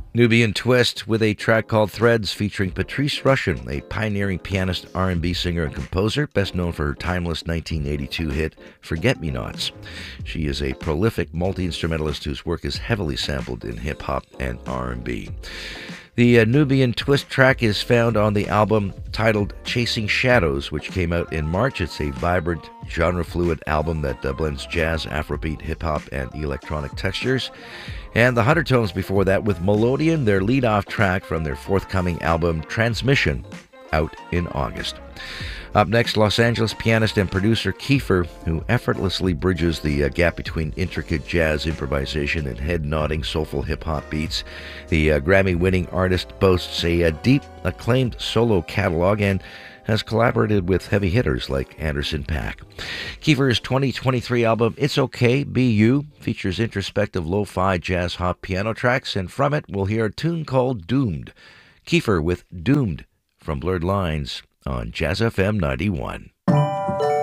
Nubian Twist with a track called Threads featuring Patrice Rushen, a pioneering pianist, R&B singer, and composer, best known for her timeless 1982 hit Forget-Me-Nots. She is a prolific multi-instrumentalist whose work is heavily sampled in hip-hop and R&B. The Nubian Twist track is found on the album titled Chasing Shadows, which came out in March. It's a vibrant, genre-fluid album that blends jazz, Afrobeat, hip-hop, and electronic textures. And the Huntertones before that with Melodian, their lead-off track from their forthcoming album Transmission, out in August. Up next, Los Angeles pianist and producer Kiefer, who effortlessly bridges the gap between intricate jazz improvisation and head-nodding soulful hip-hop beats. The Grammy-winning artist boasts a deep, acclaimed solo catalog and has collaborated with heavy hitters like Anderson .Paak. Kiefer's 2023 album It's Okay, Be You features introspective lo-fi jazz hop piano tracks, and from it we'll hear a tune called Doomed. Kiefer with Doomed from Blurred Lines on Jazz FM 91.